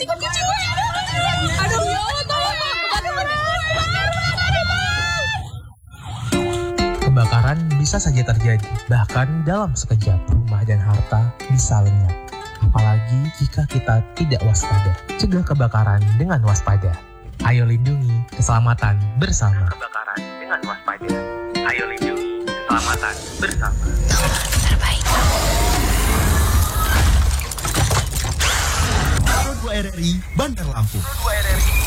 kucing. Aduh, ya Allah, tolong. Kebakaran bisa saja terjadi, bahkan dalam sekejap rumah dan harta bisa lenyap. Apalagi jika kita tidak waspada. Cegah kebakaran dengan waspada. Ayo lindungi keselamatan bersama. Kebakaran dengan waspada. Ayo lindungi keselamatan bersama. Terbaik. Pro 2 RRI Bandar Lampung.